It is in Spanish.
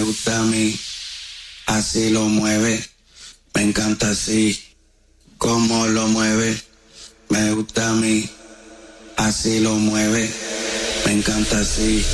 gusta a mí, así lo mueve, me encanta así, como lo mueve, me gusta a mí, así lo mueve, me encanta así.